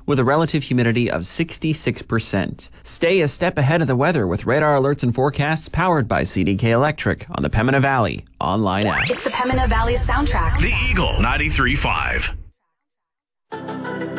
with a relative humidity of 66%. Stay a step ahead of the weather with radar alerts and forecasts powered by CDK Electric on the Pembina Valley online app. It's the Pembina Valley soundtrack. The Eagle 93.5.